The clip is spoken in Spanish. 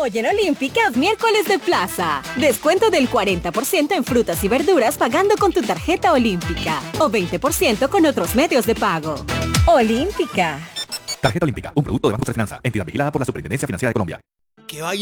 Hoy en Olímpica es miércoles de plaza. Descuento del 40% en frutas y verduras pagando con tu tarjeta Olímpica. O 20% con otros medios de pago. Olímpica. Tarjeta Olímpica, un producto de Banco de Finanza. Entidad vigilada por la Superintendencia Financiera de Colombia. ¿Qué vaina?